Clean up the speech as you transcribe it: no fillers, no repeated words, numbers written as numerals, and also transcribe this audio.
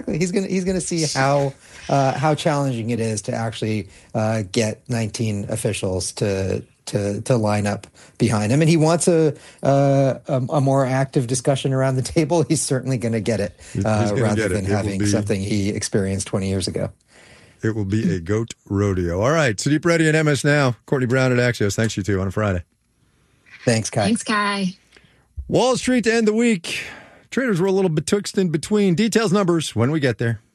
He's gonna see how challenging it is to actually get 19 officials to line up behind him, and he wants a more active discussion around the table. He's certainly going to get it rather than having something he experienced 20 years ago. It will be a goat rodeo. All right, Sudeep Reddy and MS Now. Courtney Brown at Axios. Thanks, you two, on a Friday. Thanks, Kai. Thanks, Kai. Wall Street to end the week. Traders were a little betwixt and between. Details, numbers when we get there.